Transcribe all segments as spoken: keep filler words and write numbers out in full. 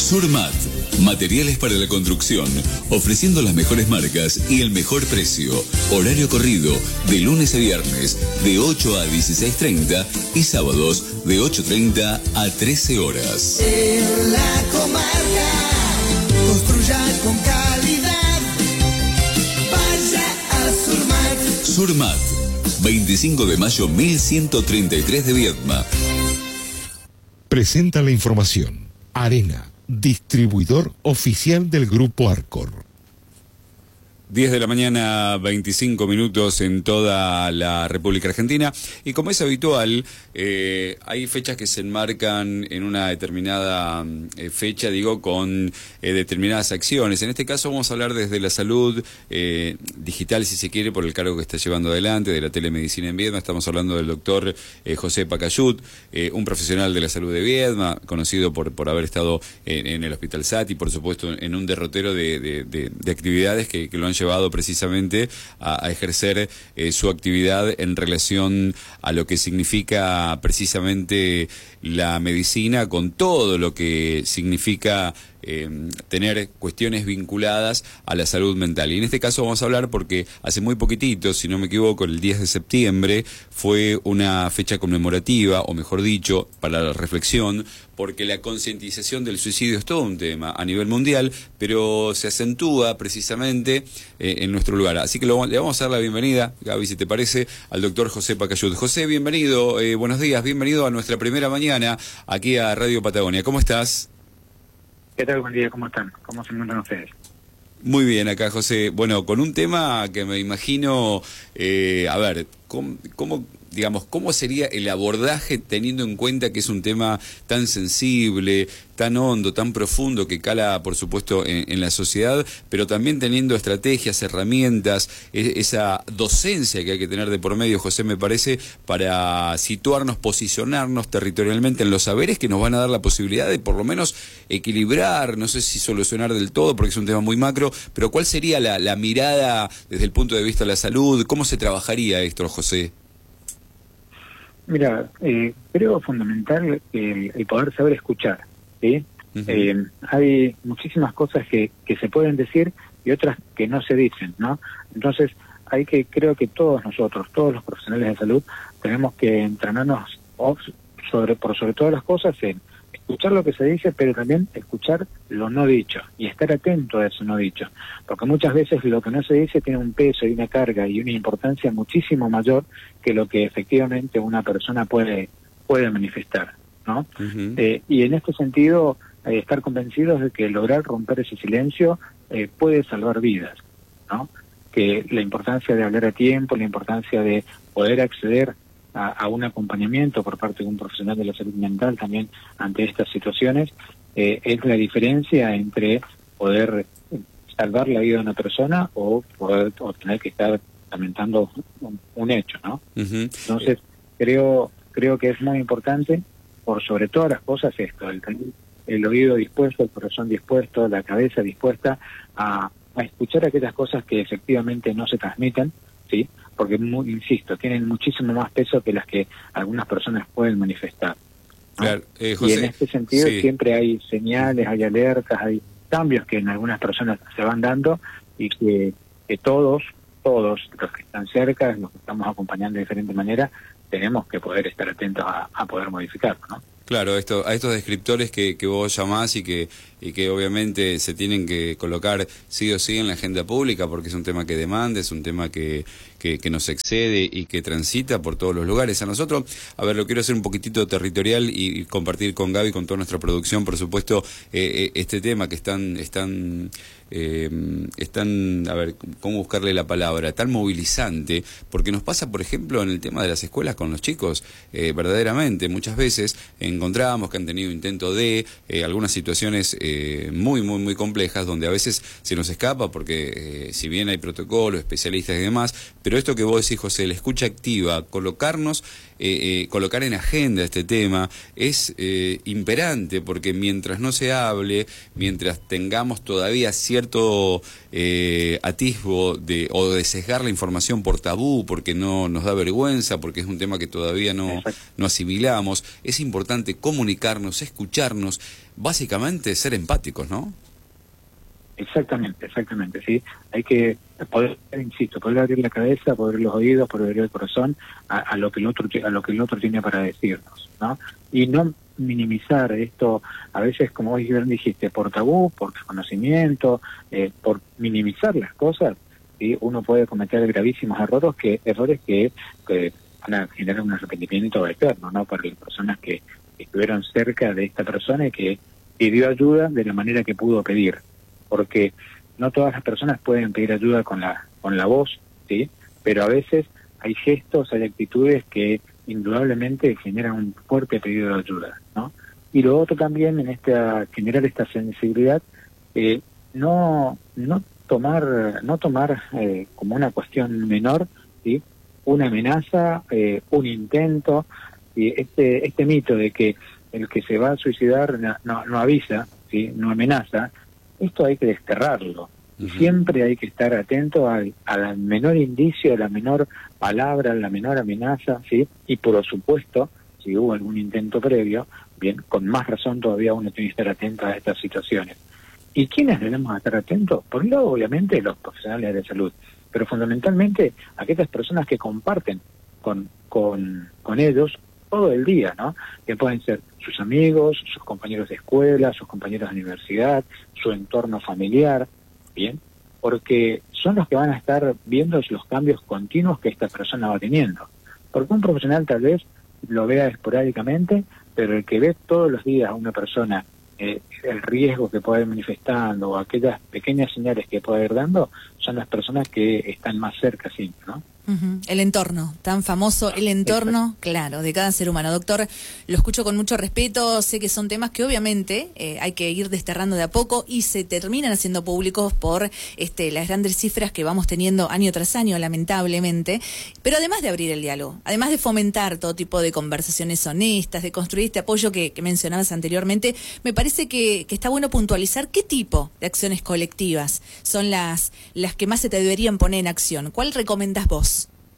Surmat, materiales para la construcción, ofreciendo las mejores marcas y el mejor precio. Horario corrido, de lunes a viernes, de ocho a dieciséis treinta y sábados de ocho treinta a trece horas. En la comarca, construya con calidad, vaya a Surmat. Surmat, veinticinco de mayo mil ciento treinta y tres de Viedma. Presenta la información. Arena, distribuidor oficial del Grupo Arcor. diez de la mañana, veinticinco minutos en toda la República Argentina. Y como es habitual, eh, hay fechas que se enmarcan en una determinada eh, fecha, digo, con eh, determinadas acciones. En este caso vamos a hablar desde la salud eh, digital, si se quiere, por el cargo que está llevando adelante, de la telemedicina en Viedma. Estamos hablando del doctor eh, José Pacayut, eh, un profesional de la salud de Viedma, conocido por, por haber estado en, en el Hospital Sati, por supuesto, en un derrotero de, de, de, de actividades que, que lo han llevado llevado precisamente a, a ejercer eh, su actividad en relación a lo que significa precisamente la medicina, con todo lo que significa eh, tener cuestiones vinculadas a la salud mental. Y en este caso vamos a hablar porque hace muy poquitito, si no me equivoco, el diez de septiembre fue una fecha conmemorativa, o mejor dicho, para la reflexión, porque la concientización del suicidio es todo un tema a nivel mundial, pero se acentúa precisamente eh, en nuestro lugar. Así que lo, le vamos a dar la bienvenida, Gaby, si te parece, al doctor José Pacayut. José, bienvenido, eh, buenos días, bienvenido a nuestra primera mañana aquí a Radio Patagonia. ¿Cómo estás? ¿Qué tal? Buen día, ¿cómo están? ¿Cómo se encuentran ustedes? Muy bien acá, José. Bueno, con un tema que me imagino, eh, a ver, ¿cómo, cómo, digamos, cómo sería el abordaje teniendo en cuenta que es un tema tan sensible, tan hondo, tan profundo, que cala, por supuesto, en, en la sociedad, pero también teniendo estrategias, herramientas, es, esa docencia que hay que tener de por medio, José, me parece, para situarnos, posicionarnos territorialmente en los saberes que nos van a dar la posibilidad de, por lo menos, equilibrar, no sé si solucionar del todo, porque es un tema muy macro, pero ¿cuál sería la, la mirada desde el punto de vista de la salud? ¿Cómo se trabajaría esto, José? Mira, eh, creo fundamental el, el poder saber escuchar, ¿sí? Uh-huh. eh, hay muchísimas cosas que, que se pueden decir y otras que no se dicen, ¿no? Entonces, hay que, creo que todos nosotros, todos los profesionales de salud, tenemos que entrenarnos sobre, por sobre todas las cosas en escuchar lo que se dice, pero también escuchar lo no dicho y estar atento a eso no dicho, porque muchas veces lo que no se dice tiene un peso y una carga y una importancia muchísimo mayor que lo que efectivamente una persona puede puede manifestar, ¿no? Uh-huh. eh, y en este sentido, eh, estar convencidos de que lograr romper ese silencio eh, puede salvar vidas, ¿no? Que la importancia de hablar a tiempo, la importancia de poder acceder A, a un acompañamiento por parte de un profesional de la salud mental también ante estas situaciones, eh, es la diferencia entre poder salvar la vida de una persona o poder o tener que estar lamentando un, un hecho, ¿no? Uh-huh. Entonces, creo creo que es muy importante, por sobre todas las cosas, esto, el, el oído dispuesto, el corazón dispuesto, la cabeza dispuesta a, a escuchar aquellas cosas que efectivamente no se transmiten, ¿sí? Porque, muy, insisto, tienen muchísimo más peso que las que algunas personas pueden manifestar, ¿no? Claro, eh, José, y en este sentido sí. siempre hay señales, hay alertas, hay cambios que en algunas personas se van dando y que, que todos, todos los que están cerca, los que estamos acompañando de diferente manera, tenemos que poder estar atentos a, a poder modificarlo, ¿no? Claro, esto, a estos descriptores que, que vos llamás y que, y que obviamente se tienen que colocar sí o sí en la agenda pública, porque es un tema que demanda, es un tema que, que, que nos excede y que transita por todos los lugares. A nosotros, a ver, lo quiero hacer un poquitito territorial y, y compartir con Gaby, con toda nuestra producción, por supuesto, eh, este tema que es tan, es tan, eh, es tan, a ver, ¿cómo buscarle la palabra? Tan movilizante, porque nos pasa, por ejemplo, en el tema de las escuelas con los chicos, eh, verdaderamente, muchas veces encontramos que han tenido intento de eh, algunas situaciones eh, muy, muy, muy complejas, donde a veces se nos escapa, porque eh, si bien hay protocolos, especialistas y demás, pero esto que vos decís, José, la escucha activa, colocarnos, eh, eh, colocar en agenda este tema, es eh, imperante, porque mientras no se hable, mientras tengamos todavía cierto eh, atisbo de, o de sesgar la información por tabú, porque no nos da vergüenza, porque es un tema que todavía no, no asimilamos, es importante comunicarnos, escucharnos, básicamente ser empáticos, ¿no? Exactamente, exactamente, sí. Hay que poder, insisto, poder abrir la cabeza, poder abrir los oídos, poder abrir el corazón a, a lo que el otro, a lo que el otro tiene para decirnos, ¿no? Y no minimizar esto, a veces, como vos bien dijiste, por tabú, por desconocimiento, eh, por minimizar las cosas, ¿sí? Uno puede cometer gravísimos errores que errores que, que van a generar un arrepentimiento eterno, ¿no? Para las personas que estuvieron cerca de esta persona y que pidió ayuda de la manera que pudo pedir. Porque no todas las personas pueden pedir ayuda con la con la voz, ¿sí? Pero a veces hay gestos, hay actitudes que indudablemente generan un fuerte pedido de ayuda, ¿no? Y lo otro también, en esta generar esta sensibilidad, eh, no no tomar no tomar eh, como una cuestión menor, ¿sí? Una amenaza, eh, un intento, y este este mito de que el que se va a suicidar no, no, no avisa, ¿sí? No amenaza. Esto hay que desterrarlo. Y uh-huh. Siempre hay que estar atento al, al menor indicio, a la menor palabra, a la menor amenaza, ¿sí? Y por supuesto, si hubo algún intento previo, bien, con más razón todavía uno tiene que estar atento a estas situaciones. ¿Y quiénes debemos estar atentos? Por un lado, obviamente, los profesionales de salud, pero fundamentalmente aquellas personas que comparten con, con, con ellos todo el día, ¿no? Que pueden ser sus amigos, sus compañeros de escuela, sus compañeros de universidad, su entorno familiar, ¿bien? Porque son los que van a estar viendo los cambios continuos que esta persona va teniendo. Porque un profesional tal vez lo vea esporádicamente, pero el que ve todos los días a una persona eh, el riesgo que puede ir manifestando o aquellas pequeñas señales que puede ir dando, son las personas que están más cerca siempre, ¿no? Uh-huh. El entorno, tan famoso, el entorno, claro, de cada ser humano. Doctor, lo escucho con mucho respeto, sé que son temas que obviamente eh, hay que ir desterrando de a poco y se terminan haciendo públicos por este, las grandes cifras que vamos teniendo año tras año, lamentablemente, pero además de abrir el diálogo, además de fomentar todo tipo de conversaciones honestas, de construir este apoyo que, que mencionabas anteriormente, me parece que, que está bueno puntualizar qué tipo de acciones colectivas son las, las que más se te deberían poner en acción. ¿Cuál recomendás vos?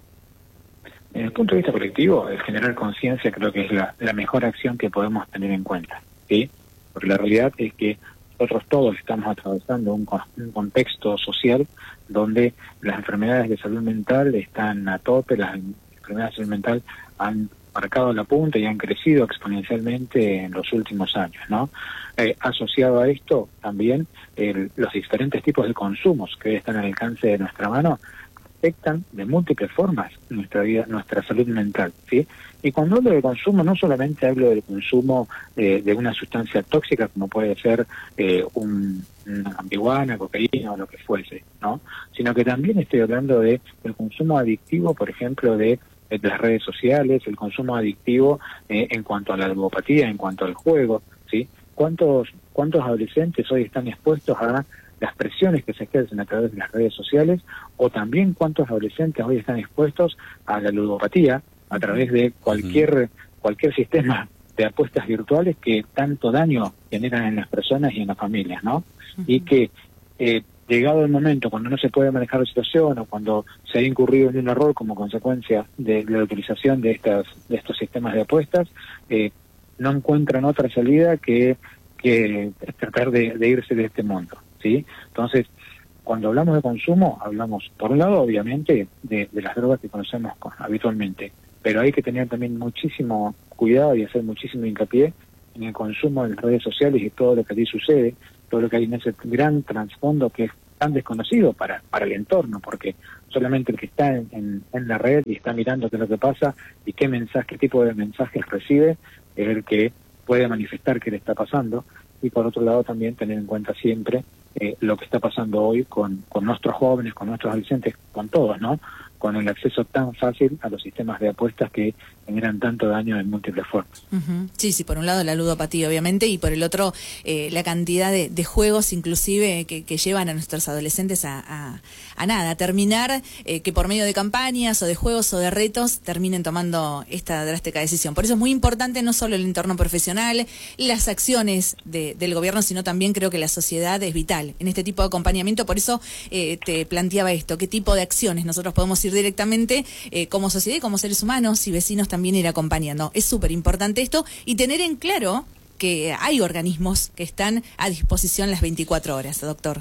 Desde el punto de vista colectivo, el generar conciencia creo que es la, la mejor acción que podemos tener en cuenta, ¿sí? Porque la realidad es que nosotros todos estamos atravesando un, un contexto social donde las enfermedades de salud mental están a tope, las enfermedades de salud mental han marcado la punta y han crecido exponencialmente en los últimos años, ¿no? Eh, asociado a esto también el, los diferentes tipos de consumos que están al alcance de nuestra mano afectan de múltiples formas nuestra vida, nuestra salud mental, ¿sí? Y cuando hablo de consumo, no solamente hablo del consumo eh, de una sustancia tóxica como puede ser eh, un, una marihuana, cocaína o lo que fuese, ¿no? Sino que también estoy hablando de el consumo adictivo, por ejemplo, de, de las redes sociales, el consumo adictivo eh, en cuanto a la ludopatía, en cuanto al juego, ¿sí? ¿Cuántos, cuántos adolescentes hoy están expuestos a las presiones que se ejercen a través de las redes sociales, o también cuántos adolescentes hoy están expuestos a la ludopatía a través de cualquier cualquier sistema de apuestas virtuales que tanto daño generan en las personas y en las familias, ¿no? Uh-huh. Y que eh, llegado el momento cuando no se puede manejar la situación o cuando se ha incurrido en un error como consecuencia de la utilización de estas de estos sistemas de apuestas, eh, no encuentran otra salida que, que tratar de, de irse de este mundo, ¿sí? Entonces, cuando hablamos de consumo, hablamos, por un lado, obviamente, de, de las drogas que conocemos con, habitualmente, pero hay que tener también muchísimo cuidado y hacer muchísimo hincapié en el consumo de las redes sociales y todo lo que allí sucede, todo lo que hay en ese gran trasfondo que es tan desconocido para, para el entorno, porque solamente el que está en, en, en la red y está mirando qué es lo que pasa y qué mensaje, qué tipo de mensajes recibe, es el que puede manifestar qué le está pasando. Y por otro lado también tener en cuenta siempre eh, lo que está pasando hoy con, con nuestros jóvenes, con nuestros adolescentes, con todos, ¿no? Con el acceso tan fácil a los sistemas de apuestas que generan tanto daño en múltiples formas. Uh-huh. Sí, sí, por un lado la ludopatía, obviamente, y por el otro eh, la cantidad de, de juegos, inclusive, que, que llevan a nuestros adolescentes a, a, a nada, a terminar, eh, que por medio de campañas o de juegos o de retos terminen tomando esta drástica decisión. Por eso es muy importante no solo el entorno profesional, las acciones de, del gobierno, sino también creo que la sociedad es vital en este tipo de acompañamiento. Por eso eh, te planteaba esto, qué tipo de acciones nosotros podemos ir directamente eh, como sociedad y como seres humanos y vecinos también ir acompañando. Es súper importante esto y tener en claro que hay organismos que están a disposición las veinticuatro horas, doctor.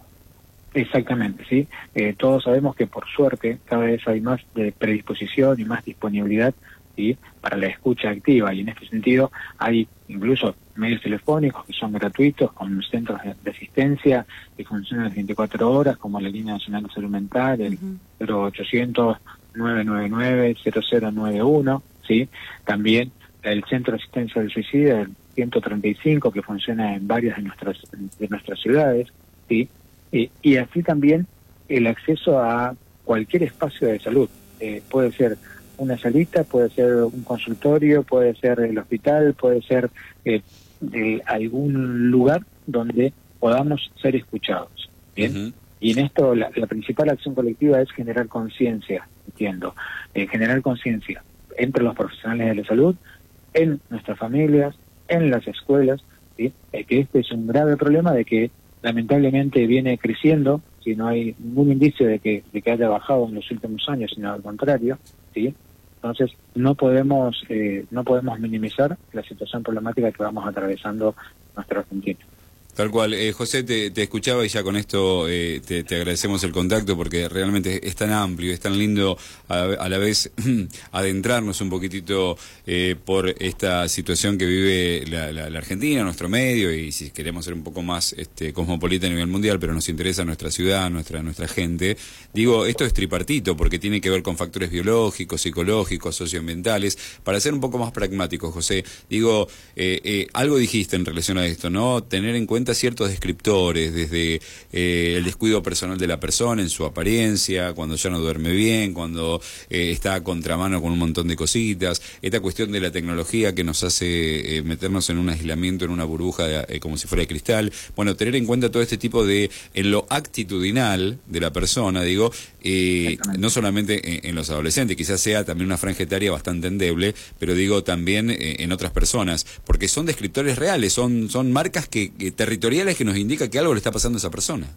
Exactamente, sí. Eh, todos sabemos que por suerte cada vez hay más de predisposición y más disponibilidad, ¿sí?, para la escucha activa, y en este sentido hay incluso medios telefónicos que son gratuitos, con centros de asistencia que funcionan las veinticuatro horas, como la Línea Nacional de Salud Mental, el uh-huh. cero ochocientos, nueve nueve nueve, cero cero nueve uno, ¿sí? También el Centro de Asistencia del Suicida, el ciento treinta y cinco, que funciona en varias de nuestras, de nuestras ciudades, ¿sí? Y, y así también el acceso a cualquier espacio de salud. Eh, puede ser una salita, puede ser un consultorio, puede ser el hospital, puede ser eh, de algún lugar donde podamos ser escuchados. ¿Bien? Uh-huh. Y en esto la, la principal acción colectiva es generar conciencia, entiendo, eh, generar conciencia entre los profesionales de la salud, en nuestras familias, en las escuelas, ¿sí? Eh, que este es un grave problema de que lamentablemente viene creciendo, si no hay ningún indicio de que, de que haya bajado en los últimos años, sino al contrario, ¿sí? Entonces no podemos eh, no podemos minimizar la situación problemática que vamos atravesando nuestra Argentina. Tal cual. Eh, José, te, te escuchaba y ya con esto eh, te, te agradecemos el contacto, porque realmente es tan amplio, es tan lindo a, a la vez adentrarnos un poquitito eh, por esta situación que vive la, la, la Argentina, nuestro medio, y si queremos ser un poco más este, cosmopolita a nivel mundial, pero nos interesa nuestra ciudad, nuestra, nuestra gente. Digo, esto es tripartito porque tiene que ver con factores biológicos, psicológicos, socioambientales. Para ser un poco más pragmáticos, José, digo, eh, eh, algo dijiste en relación a esto, ¿no? Tener en cuenta ciertos descriptores, desde eh, el descuido personal de la persona en su apariencia, cuando ya no duerme bien, cuando eh, está a contramano con un montón de cositas, esta cuestión de la tecnología que nos hace eh, meternos en un aislamiento, en una burbuja de, eh, como si fuera de cristal. Bueno, tener en cuenta todo este tipo de, en lo actitudinal de la persona, digo, eh, no solamente en, en los adolescentes, quizás sea también una franja etaria bastante endeble, pero digo también eh, en otras personas, porque son descriptores reales, son, son marcas que, que territoriales que nos indica que algo le está pasando a esa persona.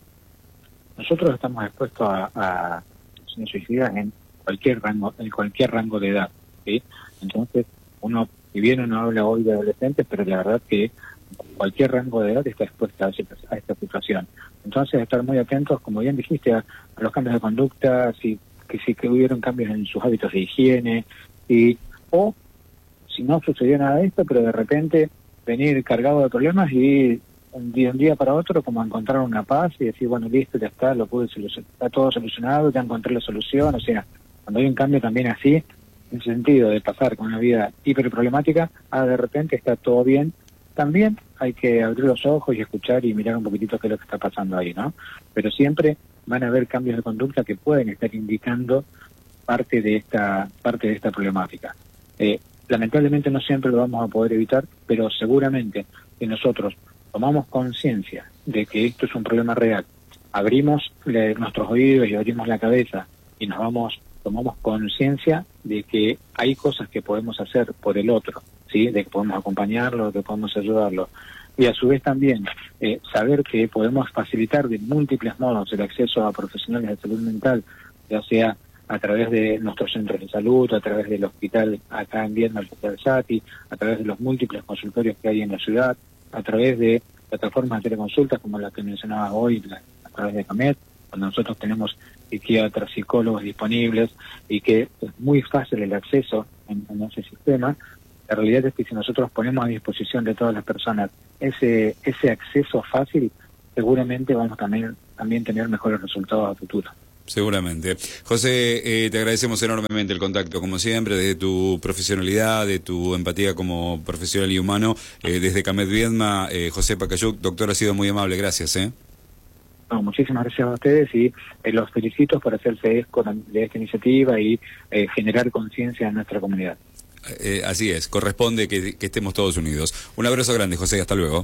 Nosotros estamos expuestos a, a suicidas en cualquier rango, en cualquier rango de edad, ¿sí? Entonces, uno, si bien uno habla hoy de adolescentes, pero la verdad que cualquier rango de edad está expuesta a, a esta situación. Entonces, estar muy atentos, como bien dijiste, a, a los cambios de conducta, si que sí que hubieron cambios en sus hábitos de higiene, y o si no sucedió nada de esto, pero de repente venir cargado de problemas y un día, un día para otro como encontrar una paz y decir, bueno, listo, ya está, lo pude solucionar, está todo solucionado, ya encontré la solución. O sea, cuando hay un cambio también así, en el sentido de pasar con una vida hiperproblemática a de repente está todo bien, también hay que abrir los ojos y escuchar y mirar un poquitito qué es lo que está pasando ahí, ¿no? Pero siempre van a haber cambios de conducta que pueden estar indicando parte de esta, parte de esta problemática. Eh, Lamentablemente no siempre lo vamos a poder evitar, pero seguramente que nosotros tomamos conciencia de que esto es un problema real, abrimos le, nuestros oídos y abrimos la cabeza y nos vamos, tomamos conciencia de que hay cosas que podemos hacer por el otro, ¿sí? De que podemos acompañarlo, de que podemos ayudarlo. Y a su vez también eh, saber que podemos facilitar de múltiples modos el acceso a profesionales de salud mental, ya sea a través de nuestros centros de salud, a través del hospital acá en Viedma, el Hospital Sati, a través de los múltiples consultorios que hay en la ciudad, a través de plataformas de teleconsultas como la que mencionaba hoy, la, a través de CAMET, donde nosotros tenemos psiquiatras, psicólogos disponibles y que es muy fácil el acceso en, en ese sistema. La realidad es que si nosotros ponemos a disposición de todas las personas ese ese acceso fácil, seguramente vamos también también tener mejores resultados a futuro. Seguramente. José, eh, te agradecemos enormemente el contacto, como siempre, desde tu profesionalidad, de tu empatía como profesional y humano, eh, desde Camet Viedma. eh, José Pacayuk, doctor, ha sido muy amable, gracias. ¿eh? No, muchísimas gracias a ustedes y eh, los felicito por hacerse eco de esta iniciativa y eh, generar conciencia en nuestra comunidad. Eh, así es, corresponde que, que estemos todos unidos. Un abrazo grande, José, hasta luego.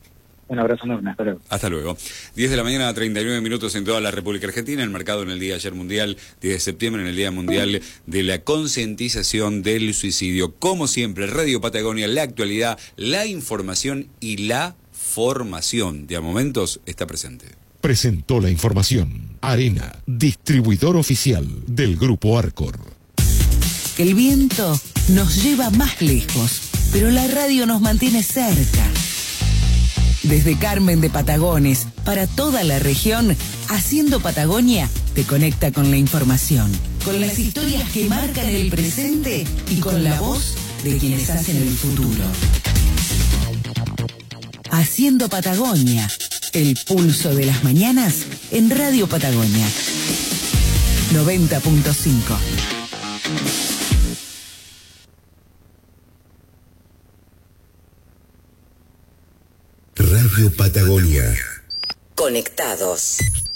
Un abrazo enorme, hasta luego. Hasta luego. diez de la mañana, treinta y nueve minutos en toda la República Argentina, enmarcado en el Día Ayer Mundial, diez de septiembre, en el Día Mundial de la Concientización del Suicidio. Como siempre, Radio Patagonia, la actualidad, la información y la formación. De a momentos está presente. Presentó la información Arena, distribuidor oficial del Grupo Arcor. El viento nos lleva más lejos. pero la radio nos mantiene cerca. Desde Carmen de Patagones, para toda la región, Haciendo Patagonia te conecta con la información, con las historias que marcan el presente y con la voz de quienes hacen el futuro. Haciendo Patagonia, el pulso de las mañanas en Radio Patagonia. noventa punto cinco. Radio Patagonia. Conectados.